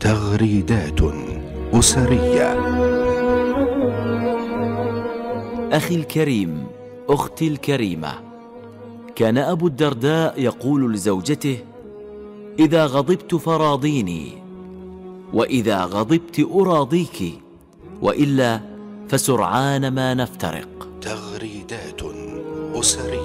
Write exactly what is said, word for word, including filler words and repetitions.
تغريدات أسرية. أخي الكريم، أختي الكريمة، كان أبو الدرداء يقول لزوجته: إذا غضبت فراضيني، وإذا غضبت أراضيك، وإلا فسرعان ما نفترق. تغريدات أسرية.